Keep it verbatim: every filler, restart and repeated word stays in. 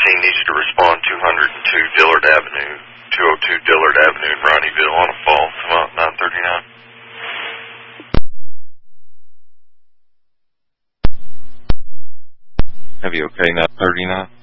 team needs you to respond two hundred two Dillard Avenue, two oh two Dillard Avenue in Ronnieville on a fall. Come out nine thirty-nine. Heavy okay, nine thirty-nine.